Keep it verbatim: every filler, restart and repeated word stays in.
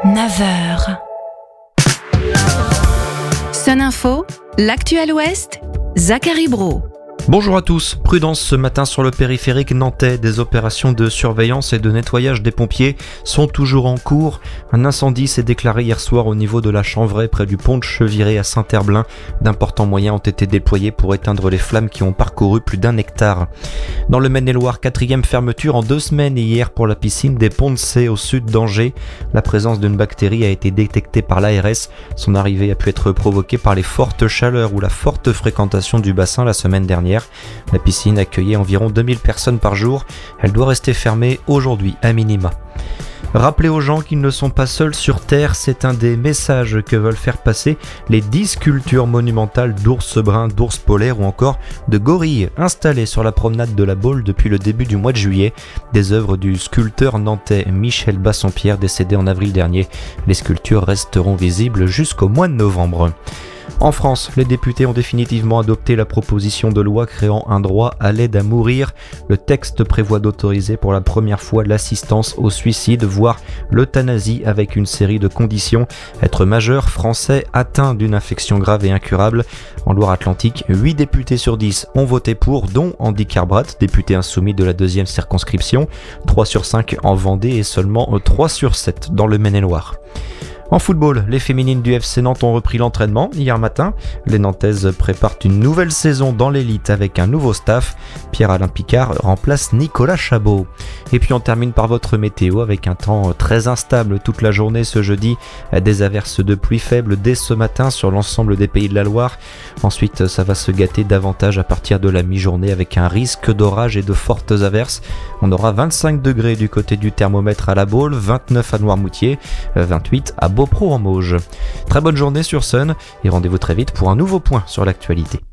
neuf heures. Sun Info, l'actuel Ouest, Zachary Brault. Bonjour à tous, prudence ce matin sur le périphérique nantais. Des opérations de surveillance et de nettoyage des pompiers sont toujours en cours. Un incendie s'est déclaré hier soir au niveau de la Chanvraie près du pont de Cheviré à Saint-Herblain. D'importants moyens ont été déployés pour éteindre les flammes qui ont parcouru plus d'un hectare. Dans le Maine-et-Loire, quatrième fermeture en deux semaines hier pour la piscine des Ponts de Cé au sud d'Angers. La présence d'une bactérie a été détectée par l'A R S. Son arrivée a pu être provoquée par les fortes chaleurs ou la forte fréquentation du bassin la semaine dernière. La piscine accueillait environ deux mille personnes par jour. Elle doit rester fermée aujourd'hui à minima. Rappelez aux gens qu'ils ne sont pas seuls sur Terre, c'est un des messages que veulent faire passer les dix sculptures monumentales d'ours bruns, d'ours polaires ou encore de gorilles installées sur la promenade de la Baule depuis le début du mois de juillet. Des œuvres du sculpteur nantais Michel Bassompierre décédé en avril dernier. Les sculptures resteront visibles jusqu'au mois de novembre. En France, les députés ont définitivement adopté la proposition de loi créant un droit à l'aide à mourir. Le texte prévoit d'autoriser pour la première fois l'assistance au suicide, voire l'euthanasie avec une série de conditions. Être majeur, français, atteint d'une infection grave et incurable. En Loire-Atlantique, huit députés sur dix ont voté pour, dont Andy Carbrat, député insoumis de la deuxième circonscription, trois sur cinq en Vendée et seulement trois sur sept dans le Maine-et-Loire. En football, les féminines du F C Nantes ont repris l'entraînement hier matin. Les Nantaises préparent une nouvelle saison dans l'élite avec un nouveau staff. Pierre-Alain Picard remplace Nicolas Chabot. Et puis on termine par votre météo avec un temps très instable toute la journée ce jeudi. Des averses de pluie faibles dès ce matin sur l'ensemble des pays de la Loire. Ensuite, ça va se gâter davantage à partir de la mi-journée avec un risque d'orage et de fortes averses. On aura vingt-cinq degrés du côté du thermomètre à la Baule, vingt-neuf à Noirmoutier, vingt-huit à Beaupro en Mauges. Très bonne journée sur Sun et rendez-vous très vite pour un nouveau point sur l'actualité.